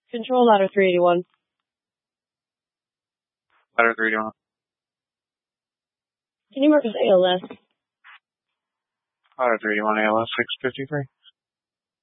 Control ladder 381. Ladder 381. Can you mark as ALS? Ladder 381, ALS 653.